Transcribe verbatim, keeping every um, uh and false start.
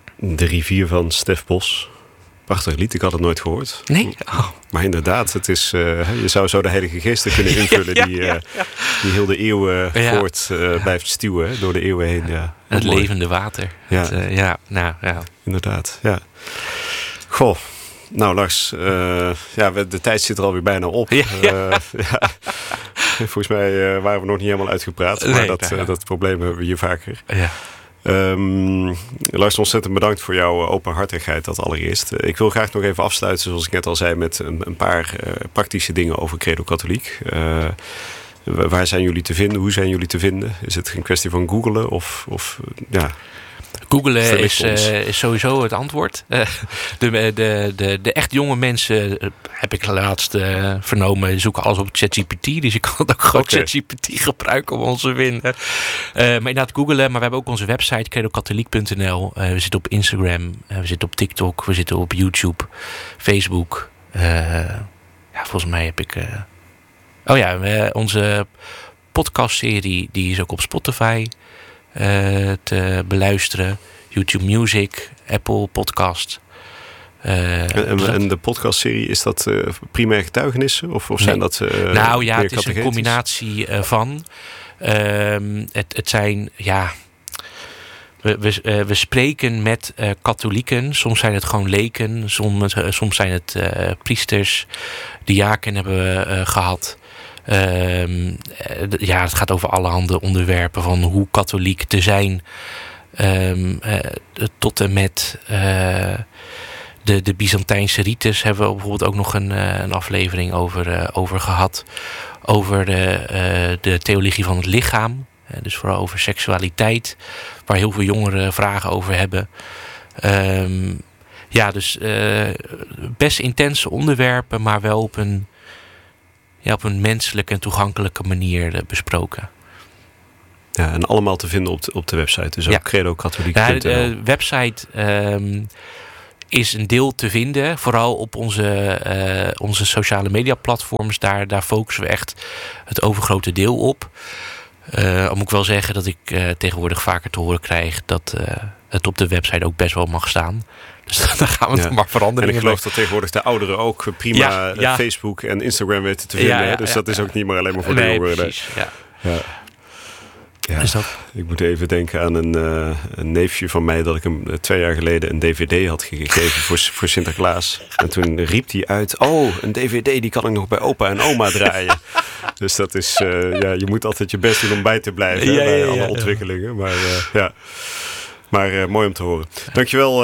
De rivier van Stef Bos. Prachtig lied, ik had het nooit gehoord. Nee? Oh. Maar inderdaad, het is, uh, je zou zo de Heilige Geesten kunnen invullen... ja, ja, die, uh, ja, ja. die heel de eeuwen ja. voort uh, ja. blijft stuwen, hè, door de eeuwen heen. Ja. Het mooi. Levende water. Ja. Het, uh, ja, nou, ja. Inderdaad, ja. Goh, nou Lars, uh, ja, de tijd zit er alweer bijna op. Ja, ja. Uh, ja. Volgens mij uh, waren we nog niet helemaal uitgepraat. Maar nee, dat, nou, ja. uh, dat probleem hebben we hier vaker. Ja. Um, Lars, ontzettend bedankt voor jouw openhartigheid, dat allereerst. Ik wil graag nog even afsluiten, zoals ik net al zei, met een, een paar uh, praktische dingen over Credo Katholiek. Uh, waar zijn jullie te vinden? Hoe zijn jullie te vinden? Is het een kwestie van googlen of, of ja... Googlen is, uh, is sowieso het antwoord. Uh, de, de, de, de echt jonge mensen, uh, heb ik laatst uh, vernomen, zoeken alles op ChatGPT. Dus je kan het ook gewoon okay. ChatGPT gebruiken om ons te vinden. Uh, maar inderdaad googlen, maar we hebben ook onze website credo katholiek punt n l. Uh, we zitten op Instagram, uh, we zitten op TikTok, we zitten op YouTube, Facebook. Uh, ja, volgens mij heb ik... Uh... Oh ja, uh, onze podcastserie die is ook op Spotify Uh, te beluisteren. YouTube Music, Apple Podcast. Uh, en, en, en de podcastserie, is dat uh, primair getuigenissen? Of, of zijn nee. dat uh, Nou ja, het is een combinatie uh, van. Uh, het, het zijn, ja... We, we, uh, we spreken met uh, katholieken. Soms zijn het gewoon leken. Soms, uh, soms zijn het uh, priesters. Diaken hebben we uh, gehad. Um, ja, het gaat over allerhande onderwerpen van hoe katholiek te zijn. Um, uh, tot en met uh, de, de Byzantijnse rites hebben we bijvoorbeeld ook nog een, uh, een aflevering over, uh, over gehad. Over de, uh, de theologie van het lichaam. Uh, dus vooral over seksualiteit. Waar heel veel jongeren vragen over hebben. Um, ja, dus uh, best intense onderwerpen, maar wel op een... Ja, op een menselijke en toegankelijke manier uh, besproken. Ja, en allemaal te vinden op de, op de website. Dus ook ja. credo katholiek punt n l. Ja, de website um, is een deel te vinden. Vooral op onze, uh, onze sociale media platforms. Daar, daar focussen we echt het overgrote deel op. Uh, al moet ik wel zeggen dat ik uh, tegenwoordig vaker te horen krijg... dat uh, het op de website ook best wel mag staan. Dus daar gaan we ja. maar veranderen. En ik geloof dat tegenwoordig de ouderen ook prima ja, ja. Facebook en Instagram weten te vinden. Ja, ja, dus ja, dat is ja. ook niet meer alleen maar voor de nee, jongeren. Precies, ja. Ja. Ja, is dat? Ik moet even denken aan een, uh, een neefje van mij... dat ik hem uh, twee jaar geleden een dvd had gegeven voor, voor Sinterklaas. En toen riep hij uit... oh, een dvd die kan ik nog bij opa en oma draaien. Dus dat is... Uh, ja, je moet altijd je best doen om bij te blijven... Ja, hè, bij ja, alle ja, ontwikkelingen. Maar uh, ja... Maar uh, mooi om te horen. Dankjewel